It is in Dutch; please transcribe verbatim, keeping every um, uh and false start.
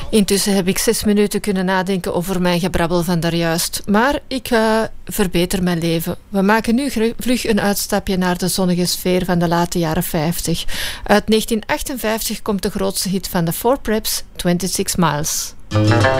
Intussen heb ik zes minuten kunnen nadenken over mijn gebrabbel van daarjuist. Maar ik uh, verbeter mijn leven. We maken nu vlug een uitstapje naar de zonnige sfeer van de late jaren vijftig. Uit negentien achtenvijftig komt de grootste hit van de Four Preps, twenty-six miles.